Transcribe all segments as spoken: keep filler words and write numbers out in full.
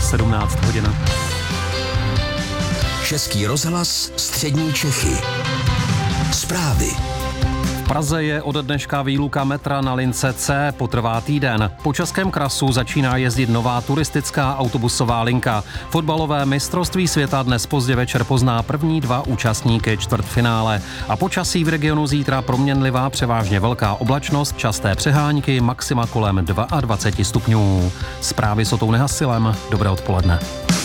sedmnáct hodin. Český rozhlas Střední Čechy. Zprávy. V Praze je ode dneška výluka metra na lince C, potrvá týden. Po Českém krasu začíná jezdit nová turistická autobusová linka. Fotbalové mistrovství světa dnes pozdě večer pozná první dva účastníky čtvrtfinále. A počasí v regionu zítra proměnlivá, převážně velká oblačnost, časté přehánky, maxima kolem dvacet dva stupňů. Zprávy s Otou Nehasilem. Dobré odpoledne.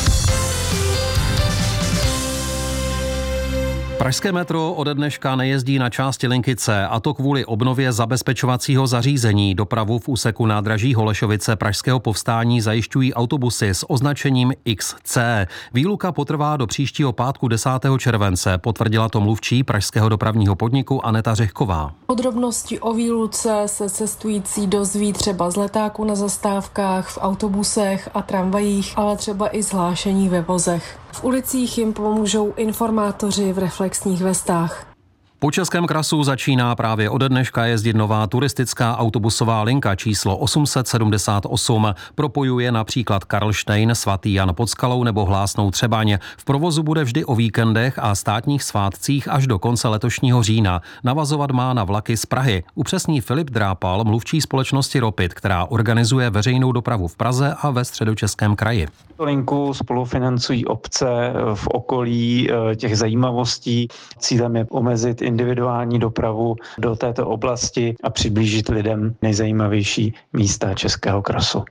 Pražské metro ode dneška nejezdí na části linky C, a to kvůli obnově zabezpečovacího zařízení. Dopravu v úseku nádraží Holešovice Pražského povstání zajišťují autobusy s označením iks cé. Výluka potrvá do příštího pátku desátého července, potvrdila to mluvčí pražského dopravního podniku Aneta Řehková. Podrobnosti o výluce se cestující dozví třeba z letáku na zastávkách, v autobusech a tramvajích, ale třeba i zhlášení ve vozech. V ulicích jim pomůžou informátoři v reflexních vestách. Po Českém krasu začíná právě ode dneška jezdit nová turistická autobusová linka číslo osm set sedmdesát osm. Propojuje například Karlštejn, Svatý Jan pod Skalou nebo Hlásnou Třebaň. V provozu bude vždy o víkendech a státních svátcích až do konce letošního října. Navazovat má na vlaky z Prahy. Upřesní Filip Drápal, mluvčí společnosti Ropit, která organizuje veřejnou dopravu v Praze a ve Středočeském kraji. Linku spolufinancují obce v okolí těch zajímavostí. Cílem je omezit individuální dopravu do této oblasti a přiblížit lidem nejzajímavější místa Českého krasu.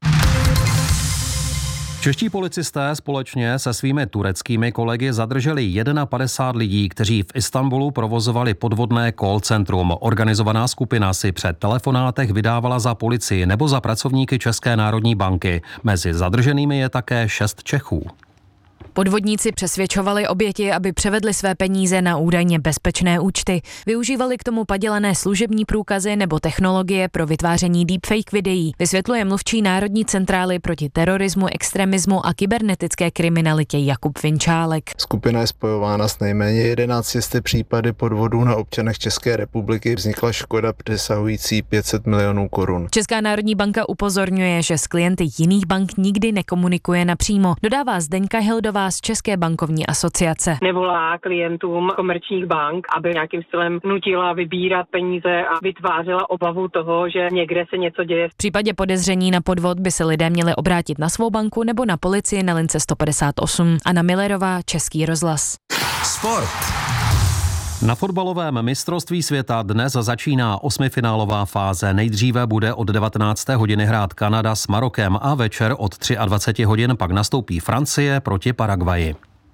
Čeští policisté společně se svými tureckými kolegy zadrželi padesát jedna lidí, kteří v Istanbulu provozovali podvodné call centrum. Organizovaná skupina si před telefonátech vydávala za policii nebo za pracovníky České národní banky. Mezi zadrženými je také šest Čechů. Podvodníci přesvědčovali oběti, aby převedli své peníze na údajně bezpečné účty. Využívali k tomu padělané služební průkazy nebo technologie pro vytváření deepfake videí, vysvětluje mluvčí Národní centrály proti terorismu, extremismu a kybernetické kriminalitě Jakub Vinčálek. Skupina je spojována s nejméně jedenácti případy podvodů na občanech České republiky. Vznikla škoda přesahující pět set milionů korun. Česká národní banka upozorňuje, že s klienty jiných bank nikdy nekomunikuje napřímo. Dodává Zdeňka Hildová z České bankovní asociace. Nevolá klientům komerčních bank, aby nějakým stylem nutila vybírat peníze a vytvářela obavu toho, že někde se něco děje. V případě podezření na podvod by se lidé měli obrátit na svou banku nebo na policii na lince sto padesát osm. Anna Millerová, Český rozhlas. Sport. Na fotbalovém mistrovství světa dnes začíná osmifinálová fáze. Nejdříve bude od devatenácté hodiny hrát Kanada s Marokem a večer od dvacet tři hodin pak nastoupí Francie proti Paraguayi.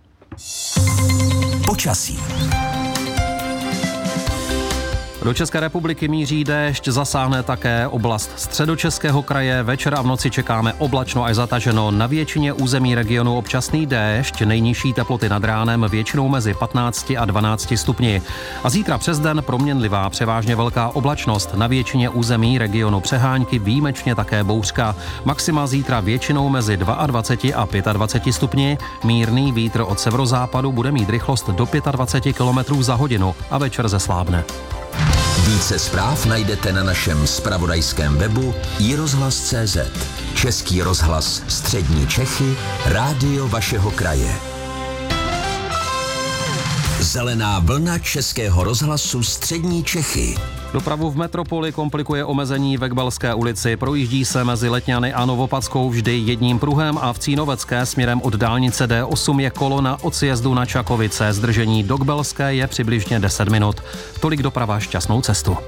Počasí. Do České republiky míří déšť, zasáhne také oblast Středočeského kraje. Večer a v noci čekáme oblačno až zataženo. Na většině území regionu občasný déšť, nejnižší teploty nad ránem většinou mezi patnácti a dvanácti stupni. A zítra přes den proměnlivá, převážně velká oblačnost. Na většině území regionu přehánky, výjimečně také bouřka. Maxima zítra většinou mezi dvaceti dvěma a dvaceti pěti stupni. Mírný vítr od severozápadu bude mít rychlost do dvacet pět kilometrů za hodinu a večer zeslábne. Více zpráv najdete na našem zpravodajském webu i rozhlas tečka cé zet. Český rozhlas Střední Čechy, rádio vašeho kraje. Zelená vlna Českého rozhlasu Střední Čechy. Dopravu v metropoli komplikuje omezení ve Kbelské ulici. Projíždí se mezi Letňany a Novopadskou vždy jedním pruhem a v Cínovecké směrem od dálnice D osm je kolona od sjezdu na Čakovice. Zdržení do Kbelské je přibližně deset minut. Tolik doprava, šťastnou cestu.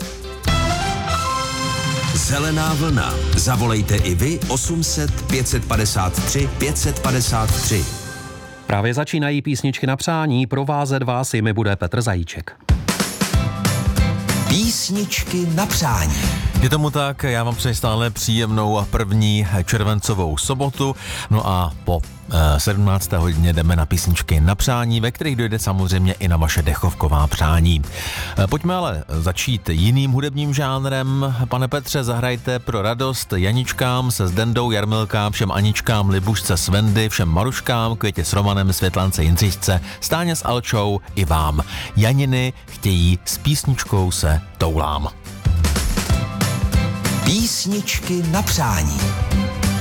Zelená vlna. Zavolejte i vy osm set pět set padesát tři pět set padesát tři. Právě začínají písničky na přání, provázet vás jimi bude Petr Zajíček. Písničky na přání. Je tomu tak, já vám přeji stále příjemnou první červencovou sobotu, no a po sedmnácté hodině jdeme na písničky na přání, ve kterých dojde samozřejmě i na vaše dechovková přání. Pojďme ale začít jiným hudebním žánrem. Pane Petře, zahrajte pro radost Janičkám se Zdendou, Jarmilkám, všem Aničkám, Libušce s Vendy, všem Maruškám, Květě s Romanem, Světlance Jindřišce, Stáně s Alčou i vám. Janiny chtějí s písničkou Se toulám. Písničky na přání.